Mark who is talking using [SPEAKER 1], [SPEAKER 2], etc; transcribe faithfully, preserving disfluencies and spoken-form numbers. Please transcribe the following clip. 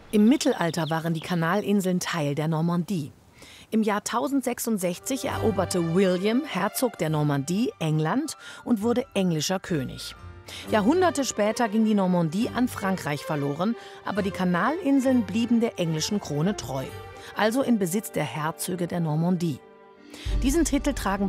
[SPEAKER 1] Im Mittelalter waren die Kanalinseln Teil der Normandie. Im Jahr tausendsechsundsechzig eroberte William, Herzog der Normandie, England und wurde englischer König. Jahrhunderte später ging die Normandie an Frankreich verloren, aber die Kanalinseln blieben der englischen Krone treu. Also in Besitz der Herzöge der Normandie. Diesen Titel tragen